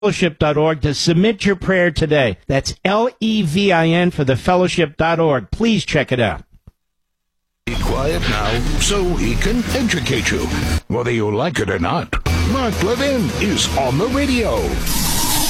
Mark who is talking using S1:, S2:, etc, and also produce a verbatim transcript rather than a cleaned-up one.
S1: fellowship dot org to submit your prayer today. That's L E V I N for the fellowship dot org. Please check it out.
S2: Be quiet now so he can educate you, whether you like it or not. Mark Levin is on the radio.